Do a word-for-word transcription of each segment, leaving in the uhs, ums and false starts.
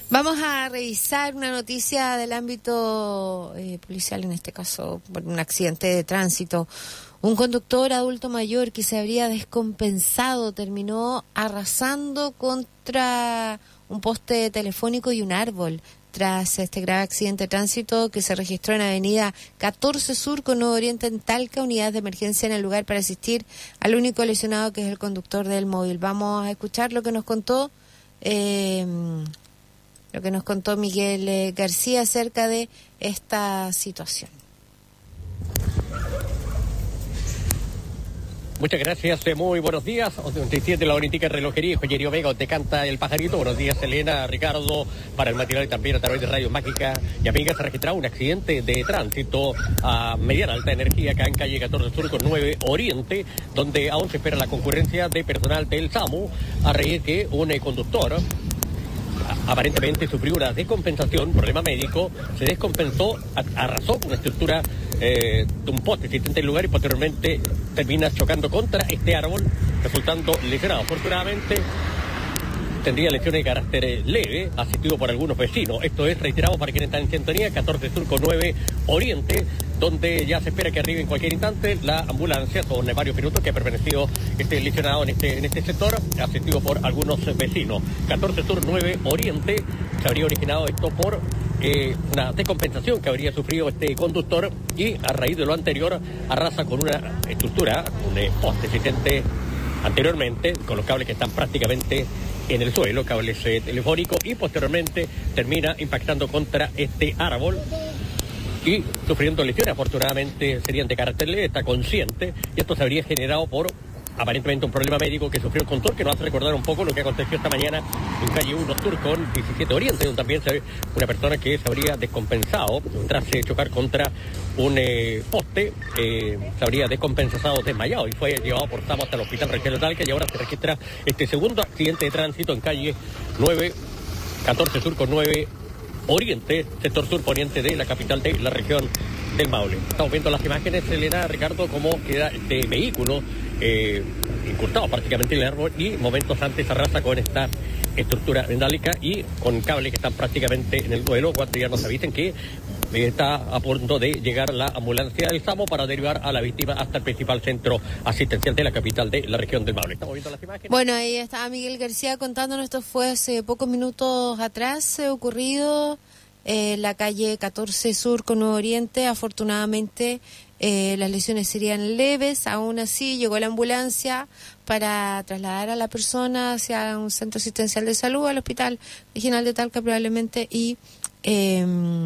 Vamos a revisar una noticia del ámbito eh, policial, en este caso, por un accidente de tránsito. Un conductor adulto mayor que se habría descompensado terminó arrasando contra un poste telefónico y un árbol. Tras este grave accidente de tránsito que se registró en avenida catorce Sur con Nuevo Oriente en Talca, unidades de emergencia en el lugar para asistir al único lesionado, que es el conductor del móvil. Vamos a escuchar lo que nos contó eh, lo que nos contó Miguel eh, García acerca de esta situación. Muchas gracias, muy buenos días. De la Onítica Relojería, Joyería Omega, te canta el pajarito. Buenos días, Elena, Ricardo, para el material y también a través de Radio Mágica y Amigas. Se ha registrado un accidente de tránsito a mediana alta energía acá en calle catorce Sur con nueve Oriente, donde aún se espera la concurrencia de personal del SAMU a raíz que un conductor aparentemente sufrió una descompensación, problema médico, se descompensó, arrasó con una estructura eh, de un poste existente en el lugar y posteriormente termina chocando contra este árbol, resultando lesionado. Afortunadamente tendría lesiones de carácter leve, asistido por algunos vecinos. Esto es, reiterado para quienes están en sintonía, catorce Sur con nueve Oriente, donde ya se espera que arribe en cualquier instante la ambulancia. Son varios minutos que ha permanecido este lesionado en este, en este sector, asistido por algunos vecinos. catorce Sur nueve Oriente, se habría originado esto por eh, una descompensación que habría sufrido este conductor y a raíz de lo anterior arrasa con una estructura, un poste existente anteriormente, con los cables que están prácticamente en el suelo, cables eh, telefónicos, y posteriormente termina impactando contra este árbol y sufriendo lesiones. Afortunadamente serían de carácter leve, está consciente, y esto se habría generado por aparentemente un problema médico que sufrió el conductor, que nos hace recordar un poco lo que aconteció esta mañana en calle uno Sur con diecisiete Oriente, donde también se ve una persona que se habría descompensado tras eh, chocar contra un eh, poste, eh, se habría descompensado, desmayado, y fue llevado por SAMU hasta el hospital regional de Talca, y ahora se registra este segundo accidente de tránsito en calle nueve, catorce Sur con nueve Oriente, sector sur poniente de la capital de la región del Maule. Estamos viendo las imágenes, Elena, Ricardo, cómo queda este vehículo eh, incrustado prácticamente en el árbol, y momentos antes arrasa con esta estructura metálica y con cables que están prácticamente en el duelo, cuando ya nos avisen que está a punto de llegar la ambulancia del SAMU para derivar a la víctima hasta el principal centro asistencial de la capital de la región del Maule. Estamos viendo las imágenes. Bueno, ahí estaba Miguel García contándonos. Esto fue hace pocos minutos atrás, eh, ocurrido en eh, la calle catorce Sur con Nuevo Oriente. Afortunadamente eh, las lesiones serían leves. Aún así llegó la ambulancia para trasladar a la persona hacia un centro asistencial de salud, al hospital regional de Talca probablemente, y eh,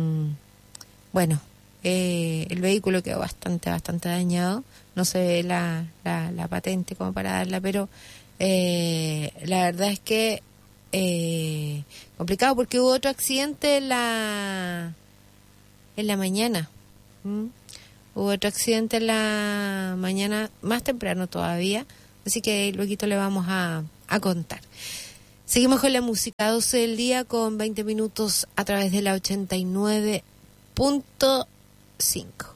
bueno, eh, el vehículo quedó bastante, bastante dañado. No se ve la, la, la patente como para darla, pero eh, la verdad es que eh, complicado, porque hubo otro accidente en la, en la mañana. ¿Mm? Hubo otro accidente en la mañana, más temprano todavía, así que luego le vamos a, a contar. Seguimos con la música, doce del día con veinte minutos a través de la ochenta y nueve punto cinco.